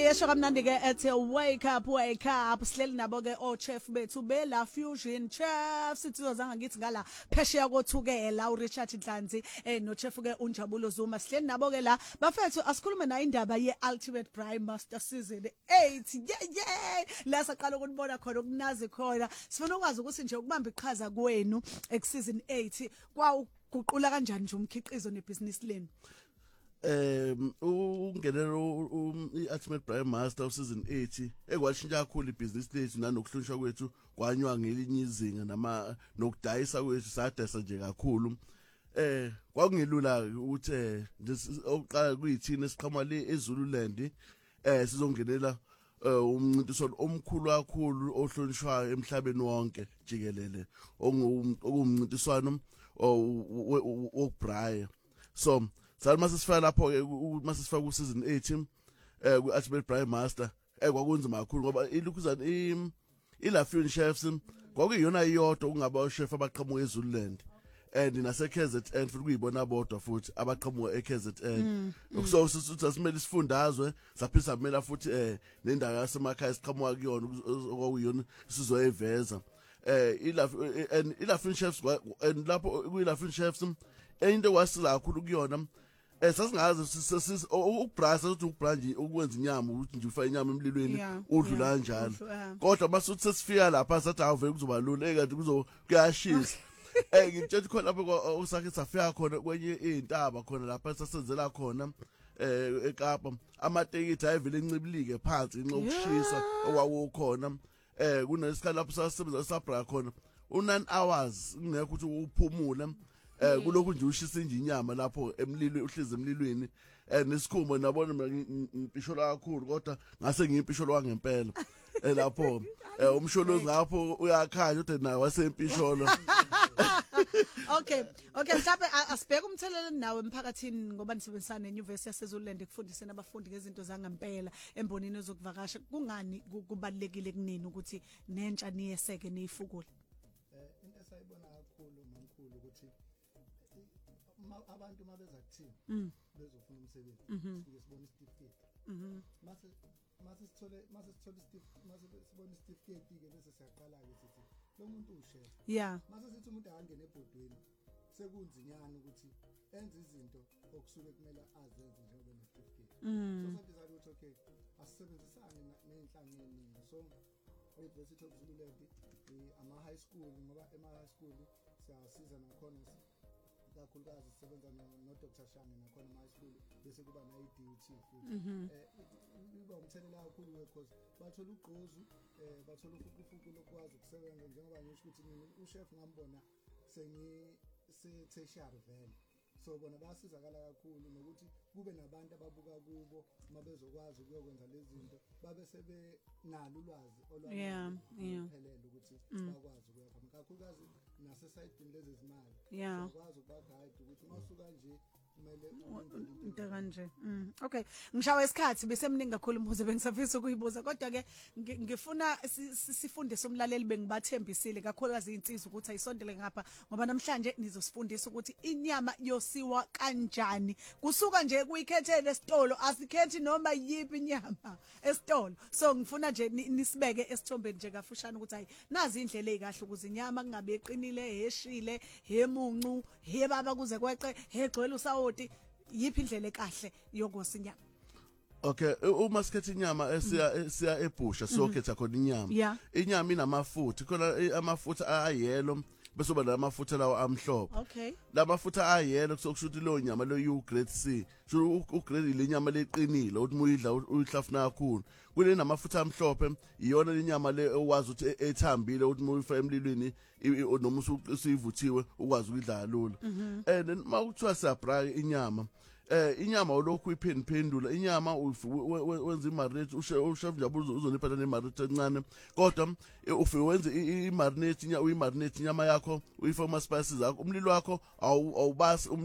yesho kamnandi ke ethi wake up sihleli nabo ke o chef bethu bela fusion chef sithizozanga ngithi ngala phesheya kothukela uRichard Dlanzi no chef ke uNjabulo Zuma sihleli nabo ke la bafethu asikhulume na indaba ye Ultimate Braai Master season 8 yeah la saqala ukubona khona ukunazi khona sifuna ukwazi ukuthi nje ukubamba iqhaza kwenu season 8 kwaguqula kanjani nje umkhiqizo nebusiness lenu ungenela i-Ultimate Braai Master season 8 ekwashintsha kakhulu ibusiness lethu nanokuhlonishwa kwethu kwanywa ngelinye izinga nokudayisa kwethu sadayisa nje kakhulu kwakungelula ukuthi oqala kuyithini esiqhama le eZululand sizongenela umncintiswano omkhulu kakhulu ohlonishwayo emhlabeni wonke jikelele okumncintiswano wokubraai so salima sisifaka lapho ke masisifaka ku season 8 ku Ultimate Braai Master kwakunzima kakhulu ngoba ilukhuzana ila fusion chefs kwakuyiyona iyodwa kungaba chef abaqhamuka eZululand and nase KZN futhi kuyibona bodwa futhi abaqhamuka eKZN so sisimele isifundazwe saphisa kumela futhi nendawo yasemakhaya siqhamuka kuyona okuyiyona sizoyiveza ila fusion chefs and lapho kuyila fusion chefs into kwasiza kakhulu kuyona sasingazi ukubrasa ukuthi ukubranje ukwenza inyama ukuthi nje ufaka inyama emlilweni udlula kanjalo kodwa masuthi sesifika lapha sathi awuvele kuzoba lula ekade kuyashisa ngitshela khona lapho usakhe safika khona kwenye intaba khona lapha sasenzela khona eKapa amatekiti ayivele encibilike phansi inxa ukushisa okwawukhona kunesikhala lapho sasebenza sabra khona u9 hours kungekho ukuthi uphumula kulokhu nje ushisa nje inyama lapho emlilweni uhlezi emlilweni nesikhumba nabona ngipishola kakhulu kodwa ngase ngiyipishola wangempela lapho umsholozi ngapho uyakhanya uthi naye wasempisholo Okay mhlawumbe asibheke umthelelo nawe emphakathini ngoba nisebenzisana neUniversity yaseZululand ekufundiseni abafundi ngezinto zangempela embonini ezokuvakasha kungani kubalekile kunini ukuthi nentsha niyeseke niyifukule into esayibona kakhulu nomkhulu ukuthi abantu mabeza kuthini bezofuna umsebenzi sike sibona isitifiketi mase sibona isitifiketi ke bese siyaqala ke sithi lo muntu ushef mase sithi umuntu angene ebhodweni sekunzinyana ukuthi enze izinto okusuke kumele azenze njengoba nesitifiketi so sathi ukuthi okay asisebenzisane nenhlangene so University of Zululand ama high school ngoba ema high school siyasiza nakhona kakhulukazi sisebenza no Dr. Shane nakhona ama high school bese kuba na iDUT futhi kuba umthelela kakhulu because bathola ugqozu bathola ufukufuku lokwazi ukusebenza njengoba ngisho ukuthi uchef ngambona tertiary vele so bona basizakala kakhulu nokuthi kube nabantu ababuka kubo mabezokwazi ukuyokwenza lezi zinto babe sebe nalo ulwazi olwaphelele ukuthi bakwazi ukuyapha kakhulukazi nase side lezi zimali bakwazi ukubaguide ukuthi masuka nje kumele into kanje okay ngishawa isikhathi bese mningi kakhulu umbuzo bengisafisa ukuyibuza kodwa ke ngifuna sifundise umlaleli bengibathembisile kakhulukazi insizwa ukuthi ayisondele ngapha ngoba namhlanje nizosifundisa ukuthi inyama yosiwa kanjani kusuka nje kuyikhethele esitolo asikhethi noma yipi inyama esitolo so ngifuna nje nisibeke esithombeni nje kafushane ukuthi hayi nazi indlela ezikahle ukuze inyama kungabe eqinile heshile hemuncu hebaba kuze kweqe hegcwele usawoti yipi indlela ekahle yokosa inyama Okay uma sikhetha inyama esiya ebusha sokhetha khona inyama inamafutha khona amafutha ayelo bese uba lamafutha lawo amhlophe okay lamafutha ayelo kusokushuthi lo nyama lo grade C sho ugrade le nyama leqinile uthi muyidla uyihlafuna kakhulu kule namafutha amhlophe iyona inyama le owazi ukuthi ethambile uthi muyifa emlilweni noma usuyivuthiwe ukwazi ukudla lula and mawuthiwa siyabraai inyama olokhu iphendula inyama wenza imarinate uchef Njabulo uzoniphatha nemarinate encane kodwa ufike wenze imarinate uyimarinate inyama yakho uyifaka ama spices akho umlilo wakho awubasi